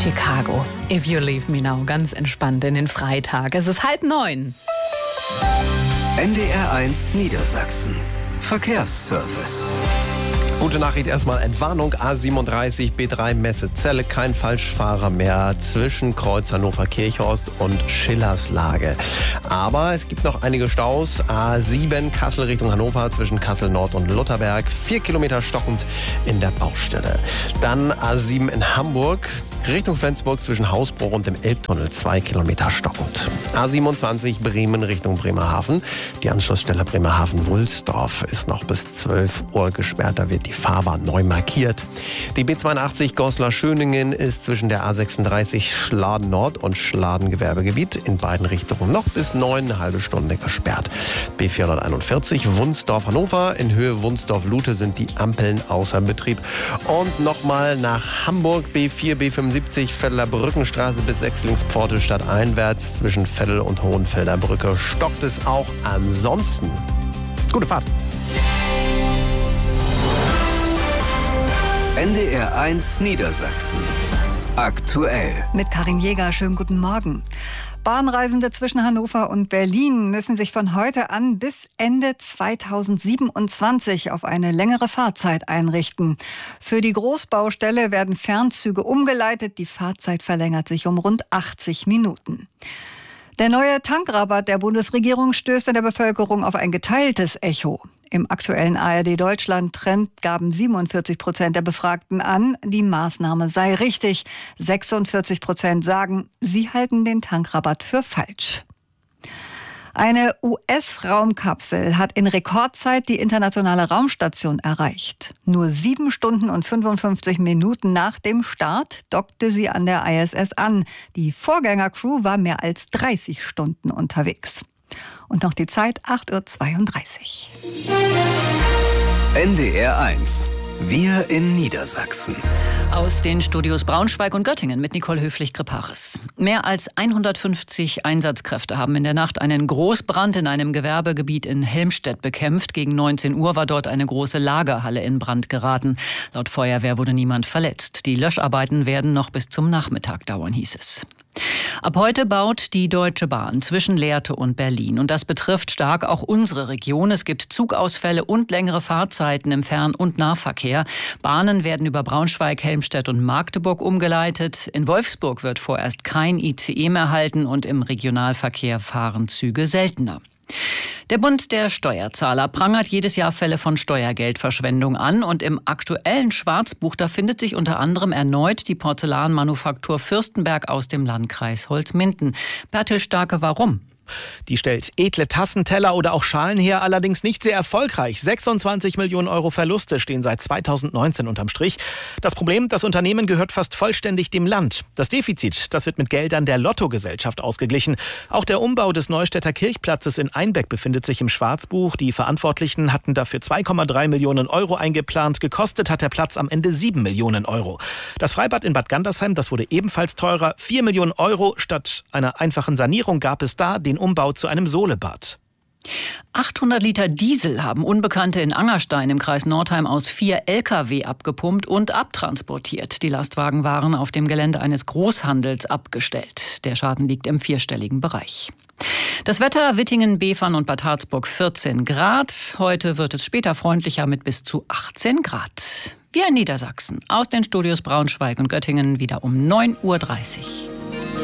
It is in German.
Chicago, If You Leave Me Now, ganz entspannt in den Freitag. Es ist 8:30. NDR1 Niedersachsen. Verkehrsservice. Gute Nachricht erstmal, Entwarnung A37 B3 Messe-Zelle, kein Falschfahrer mehr zwischen Kreuz Hannover-Kirchhorst und Schillerslage. Aber es gibt noch einige Staus. A7 Kassel Richtung Hannover zwischen Kassel Nord und Lutherberg, 4 Kilometer stockend in der Baustelle. Dann A7 in Hamburg Richtung Flensburg zwischen Hausbruch und dem Elbtunnel, 2 Kilometer stockend. A27 Bremen Richtung Bremerhaven. Die Anschlussstelle Bremerhaven-Wulsdorf ist noch bis 12 Uhr gesperrt. Da wird die Fahrbahn neu markiert. Die B82 Goslar-Schöningen ist zwischen der A36 Schladen Nord und Schladen Gewerbegebiet in beiden Richtungen noch bis 9, eine halbe Stunde gesperrt. B441 Wunsdorf-Hannover. In Höhe Wunsdorf-Lute sind die Ampeln außer Betrieb. Und nochmal nach Hamburg B4, B75 Vetteler Brückenstraße bis Exlingspforte stadteinwärts zwischen Vettel und Hohenfelder Brücke stockt es auch ansonsten. Gute Fahrt. NDR1 Niedersachsen. Aktuell. Mit Karin Jäger, schönen guten Morgen. Bahnreisende zwischen Hannover und Berlin müssen sich von heute an bis Ende 2027 auf eine längere Fahrzeit einrichten. Für die Großbaustelle werden Fernzüge umgeleitet. Die Fahrzeit verlängert sich um rund 80 Minuten. Der neue Tankrabatt der Bundesregierung stößt in der Bevölkerung auf ein geteiltes Echo. Im aktuellen ARD-Deutschland-Trend gaben 47% der Befragten an, die Maßnahme sei richtig. 46% sagen, sie halten den Tankrabatt für falsch. Eine US-Raumkapsel hat in Rekordzeit die internationale Raumstation erreicht. Nur 7 Stunden und 55 Minuten nach dem Start dockte sie an der ISS an. Die Vorgängercrew war mehr als 30 Stunden unterwegs. Und noch die Zeit, 8:32 Uhr. NDR1. Wir in Niedersachsen. Aus den Studios Braunschweig und Göttingen mit Nicole Höflich-Kreparis. Mehr als 150 Einsatzkräfte haben in der Nacht einen Großbrand in einem Gewerbegebiet in Helmstedt bekämpft. Gegen 19 Uhr war dort eine große Lagerhalle in Brand geraten. Laut Feuerwehr wurde niemand verletzt. Die Löscharbeiten werden noch bis zum Nachmittag dauern, hieß es. Ab heute baut die Deutsche Bahn zwischen Lehrte und Berlin. Und das betrifft stark auch unsere Region. Es gibt Zugausfälle und längere Fahrzeiten im Fern- und Nahverkehr. Bahnen werden über Braunschweig, Helmstedt und Magdeburg umgeleitet. In Wolfsburg wird vorerst kein ICE mehr halten und im Regionalverkehr fahren Züge seltener. Der Bund der Steuerzahler prangert jedes Jahr Fälle von Steuergeldverschwendung an. Und im aktuellen Schwarzbuch, da findet sich unter anderem erneut die Porzellanmanufaktur Fürstenberg aus dem Landkreis Holzminden. Bertil Starke, warum? Die stellt edle Tassen, Teller oder auch Schalen her, allerdings nicht sehr erfolgreich. 26 Millionen Euro Verluste stehen seit 2019 unterm Strich. Das Problem, das Unternehmen gehört fast vollständig dem Land. Das Defizit, das wird mit Geldern der Lottogesellschaft ausgeglichen. Auch der Umbau des Neustädter Kirchplatzes in Einbeck befindet sich im Schwarzbuch. Die Verantwortlichen hatten dafür 2,3 Millionen Euro eingeplant. Gekostet hat der Platz am Ende 7 Millionen Euro. Das Freibad in Bad Gandersheim, das wurde ebenfalls teurer. 4 Millionen Euro statt einer einfachen Sanierung gab es da den Umbau zu einem Solebad. 800 Liter Diesel haben Unbekannte in Angerstein im Kreis Nordheim aus 4 Lkw abgepumpt und abtransportiert. Die Lastwagen waren auf dem Gelände eines Großhandels abgestellt. Der Schaden liegt im 4-stelligen Bereich. Das Wetter: Wittingen, Befern und Bad Harzburg 14 Grad. Heute wird es später freundlicher mit bis zu 18 Grad. Wir in Niedersachsen aus den Studios Braunschweig und Göttingen wieder um 9:30 Uhr.